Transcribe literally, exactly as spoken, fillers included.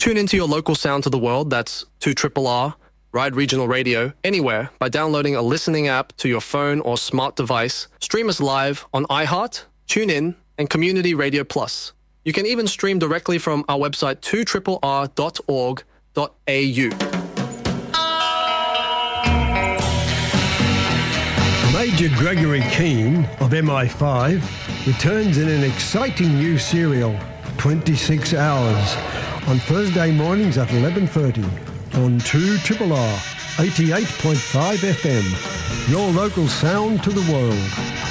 Tune into your local sound to the world. That's two R R R, Ride Regional Radio, anywhere by downloading a listening app to your phone or smart device. Stream us live on iHeart, TuneIn, and Community Radio Plus. You can even stream directly from our website two R R R dot org dot A U. Major Gregory Keane of M I five returns in an exciting new serial, twenty-six hours, on Thursday mornings at eleven thirty on two R R R eighty-eight point five F M. Your local sound to the world.